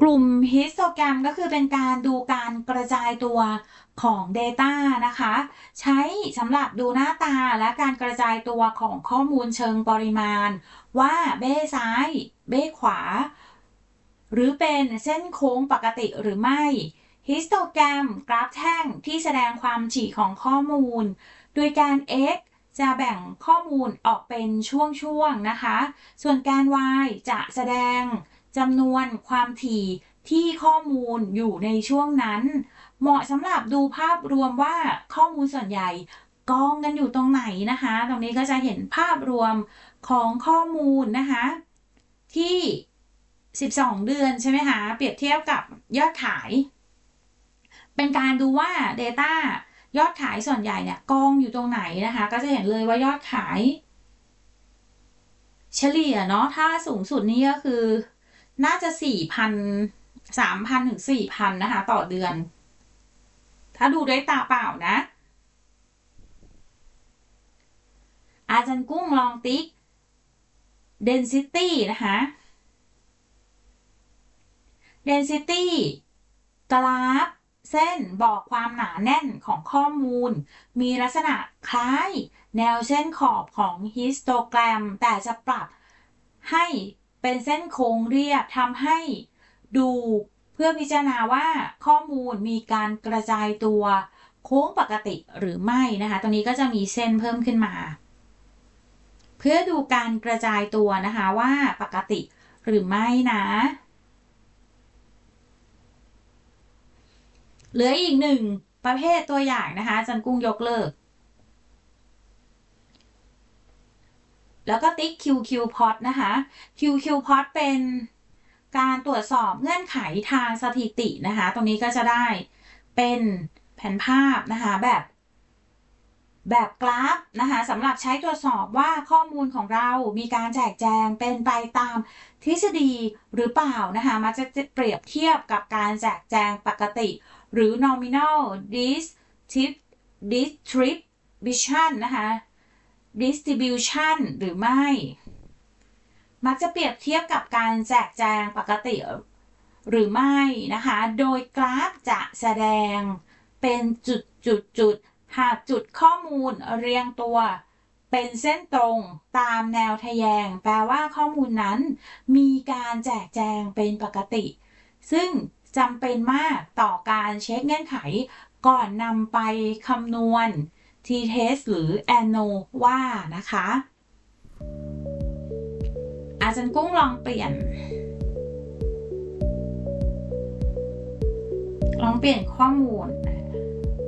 ลุ่มฮิสโตแกรมก็คือเป็นการดูการกระจายตัวของ Data นะคะใช้สำหรับดูหน้าตาและการกระจายตัวของข้อมูลเชิงปริมาณว่าเบ้ซ้ายเบ้ขวาหรือเป็นเส้นโค้งปกติหรือไม่ฮิสโตแกรมกราฟแท่งที่แสดงความถี่ของข้อมูลโดยการ x จะแบ่งข้อมูลออกเป็นช่วงๆนะคะส่วนการ y จะแสดงจำนวนความถี่ที่ข้อมูลอยู่ในช่วงนั้นเหมาะสำหรับดูภาพรวมว่าข้อมูลส่วนใหญ่กองกันอยู่ตรงไหนนะคะตรงนี้ก็จะเห็นภาพรวมของข้อมูลนะคะที่12เดือนใช่ไหมคะเปรียบเทียบกับยอดขายเป็นการดูว่า Data ยอดขายส่วนใหญ่เนี่ยกองอยู่ตรงไหนนะคะก็จะเห็นเลยว่ายอดขายเฉลี่ยเนาะถ้าสูงสุดนี่ก็คือน่าจะ3,000 ถึง 4,000นะคะต่อเดือนถ้าดูด้วยตาเปล่านะอาจารย์กุ้งลองติ๊ก density นะคะ density กราฟเส้นบอกความหนาแน่นของข้อมูลมีลักษณะคล้ายแนวเส้นขอบของฮิสโตแกรมแต่จะปรับให้เป็นเส้นโค้งเรียบทำให้ดูเพื่อพิจารณาว่าข้อมูลมีการกระจายตัวโค้งปกติหรือไม่นะคะตรงนี้ก็จะมีเส้นเพิ่มขึ้นมาเพื่อดูการกระจายตัวนะคะว่าปกติหรือไม่นะเหลืออีกหนึ่งประเภทตัวอย่างนะคะอาจารย์กุ้งยกเลิกแล้วก็ติ๊ก QQ Plot นะคะ QQ Plot เป็นการตรวจสอบเงื่อนไขทางสถิตินะคะตรงนี้ก็จะได้เป็นแผนภาพนะคะแบบกราฟนะคะสำหรับใช้ตรวจสอบว่าข้อมูลของเรามีการแจกแจงเป็นไปตามทฤษฎีหรือเปล่านะคะมันจะเปรียบเทียบกับการแจกแจงปกติหรือ nominal distribution นะคะ distribution หรือไม่มักจะเปรียบเทียบกับการแจกแจงปกติหรือไม่นะคะโดยกราฟจะแสดงเป็นจุดหากจุดข้อมูลเรียงตัวเป็นเส้นตรงตามแนวทะแยงแปลว่าข้อมูลนั้นมีการแจกแจงเป็นปกติซึ่งจำเป็นมากต่อการเช็คเงื่อนไขก่อนนำไปคำนวณ t-test หรือ ANOVA นะคะอาจารย์กุ้งลองเปลี่ยนข้อมูล